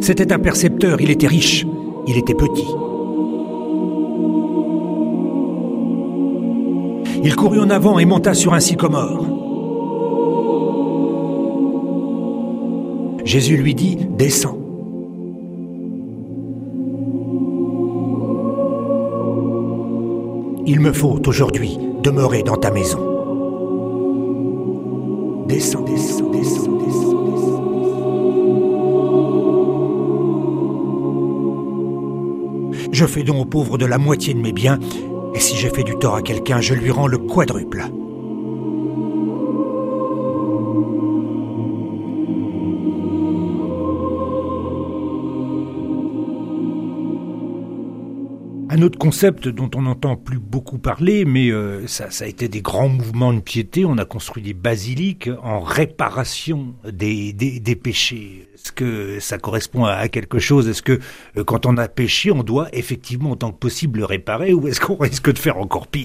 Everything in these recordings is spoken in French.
C'était un percepteur, il était riche, il était petit. Il courut en avant et monta sur un sycomore. Jésus lui dit « Descends ». Il me faut aujourd'hui demeurer dans ta maison. Descends, descends, descends, descends, descends. Je fais don aux pauvres de la moitié de mes biens, et si j'ai fait du tort à quelqu'un, je lui rends le quadruple. Un autre concept dont on n'entend plus beaucoup parler, mais ça a été des grands mouvements de piété. On a construit des basiliques en réparation des péchés. Est-ce que ça correspond à quelque chose ? Est-ce que quand on a péché, on doit effectivement autant que possible le réparer, ou est-ce qu'on risque de faire encore pire ?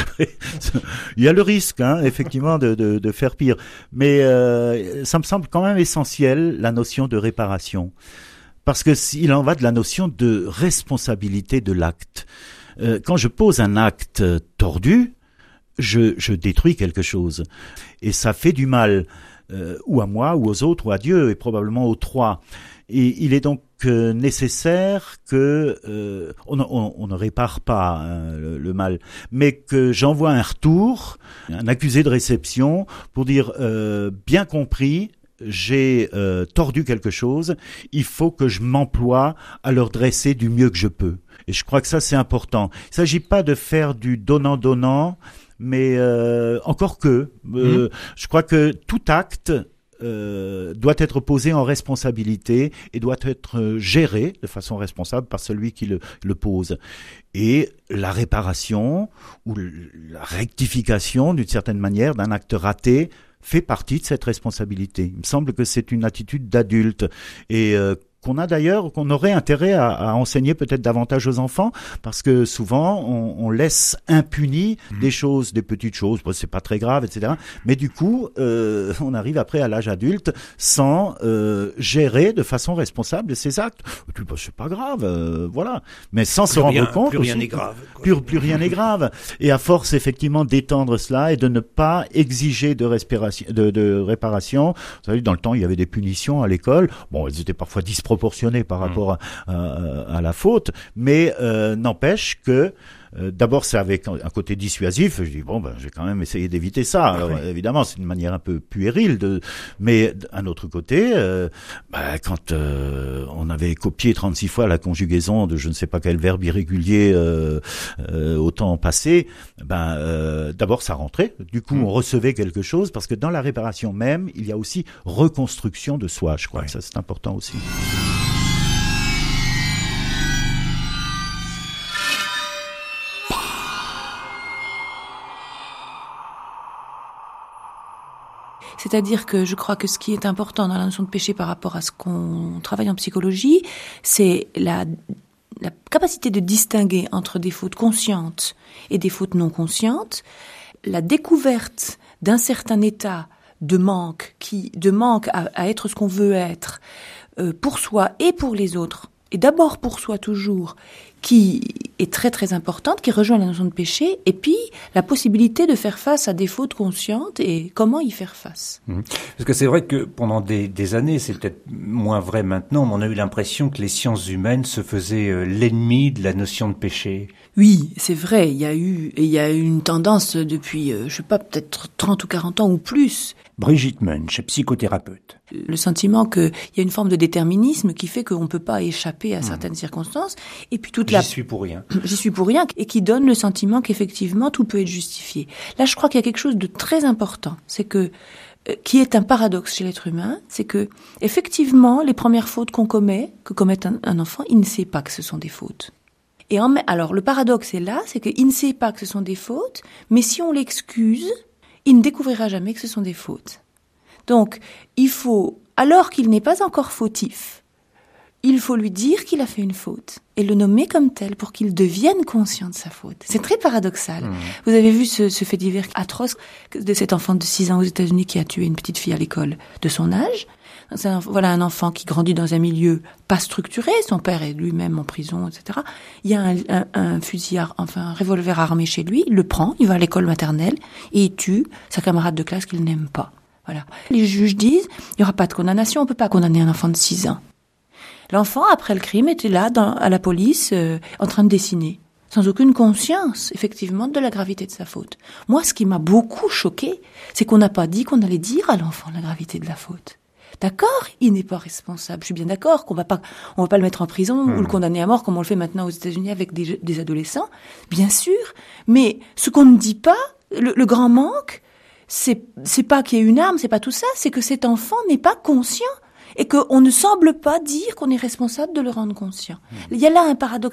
Il y a le risque, effectivement, de faire pire. Mais ça me semble quand même essentiel, la notion de réparation. Parce que il en va de la notion de responsabilité de l'acte. Quand je pose un acte tordu, je détruis quelque chose. Et ça fait du mal, ou à moi, ou aux autres, ou à Dieu, et probablement aux trois. Et il est donc nécessaire que on ne répare pas le mal, mais que j'envoie un retour, un accusé de réception, pour dire bien compris, j'ai tordu quelque chose, il faut que je m'emploie à leur dresser du mieux que je peux. Et je crois que ça, c'est important. Il ne s'agit pas de faire du donnant-donnant, mais encore que, je crois que tout acte doit être posé en responsabilité et doit être géré de façon responsable par celui qui le pose. Et la réparation ou la rectification, d'une certaine manière, d'un acte raté fait partie de cette responsabilité. Il me semble que c'est une attitude d'adulte et qu'on aurait intérêt à enseigner peut-être davantage aux enfants, parce que souvent on laisse impunis des choses, des petites choses, c'est pas très grave, etc. Mais du coup, on arrive après à l'âge adulte sans gérer de façon responsable ces actes. C'est pas grave, voilà. Mais sans se rendre compte, plus rien n'est grave. Plus rien n'est grave. Et à force effectivement d'étendre cela et de ne pas exiger de réparation. Vous savez, dans le temps, il y avait des punitions à l'école. Bon, elles étaient parfois disproportionnées par rapport à la faute, mais n'empêche que d'abord c'est avec un côté dissuasif. Je dis je vais quand même essayer d'éviter ça. Alors évidemment c'est une manière un peu puérile mais d'un autre côté, quand on avait copié 36 fois la conjugaison de je ne sais pas quel verbe irrégulier au temps passé, d'abord ça rentrait. Du coup on recevait quelque chose, parce que dans la réparation même il y a aussi reconstruction de soi. Je crois que ça c'est important aussi. C'est-à-dire que je crois que ce qui est important dans la notion de péché par rapport à ce qu'on travaille en psychologie, c'est la capacité de distinguer entre des fautes conscientes et des fautes non conscientes, la découverte d'un certain état de manque, à être ce qu'on veut être, pour soi et pour les autres, et d'abord pour soi toujours, qui est très très importante, qui rejoint la notion de péché, et puis la possibilité de faire face à des fautes conscientes et comment y faire face. Parce que c'est vrai que pendant des années, c'est peut-être moins vrai maintenant, mais on a eu l'impression que les sciences humaines se faisaient l'ennemi de la notion de péché. Oui, c'est vrai, il y a eu une tendance depuis, peut-être 30 ou 40 ans ou plus. Brigitte Munch, psychothérapeute. Le sentiment qu'il y a une forme de déterminisme qui fait qu'on ne peut pas échapper à certaines circonstances, et puis J'y suis pour rien, et qui donne le sentiment qu'effectivement tout peut être justifié. Là, je crois qu'il y a quelque chose de très important, c'est que qui est un paradoxe chez l'être humain, c'est que effectivement les premières fautes que commet un enfant, il ne sait pas que ce sont des fautes. Et alors le paradoxe est là, c'est qu'il ne sait pas que ce sont des fautes, mais si on l'excuse, il ne découvrira jamais que ce sont des fautes. Donc, il faut, alors qu'il n'est pas encore fautif, il faut lui dire qu'il a fait une faute et le nommer comme tel pour qu'il devienne conscient de sa faute. C'est très paradoxal. Vous avez vu ce fait divers atroce de cet enfant de 6 ans aux États-Unis qui a tué une petite fille à l'école de son âge. Voilà un enfant qui grandit dans un milieu pas structuré, son père est lui-même en prison, etc. Il y a un un revolver armé chez lui, il le prend, il va à l'école maternelle et il tue sa camarade de classe qu'il n'aime pas. Voilà. Les juges disent, il n'y aura pas de condamnation, on peut pas condamner un enfant de 6 ans. L'enfant, après le crime, était là, à la police, en train de dessiner, sans aucune conscience, effectivement, de la gravité de sa faute. Moi, ce qui m'a beaucoup choqué, c'est qu'on n'a pas dit qu'on allait dire à l'enfant la gravité de la faute. D'accord, il n'est pas responsable. Je suis bien d'accord qu'on va pas le mettre en prison ou le condamner à mort comme on le fait maintenant aux États-Unis avec des adolescents, bien sûr. Mais ce qu'on ne dit pas, le grand manque, c'est pas qu'il y ait une arme, c'est pas tout ça, c'est que cet enfant n'est pas conscient et qu'on ne semble pas dire qu'on est responsable de le rendre conscient. Il y a là un paradoxe